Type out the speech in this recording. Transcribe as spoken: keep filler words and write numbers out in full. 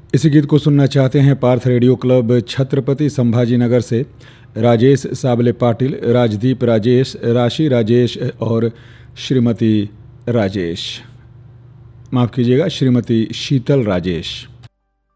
इसी गीत को सुनना चाहते हैं पार्थ रेडियो क्लब छत्रपति संभाजीनगर से राजेश साबले पाटिल, राजदीप राजेश, राशि राजेश और श्रीमती राजेश, माफ़ कीजिएगा श्रीमती शीतल राजेश।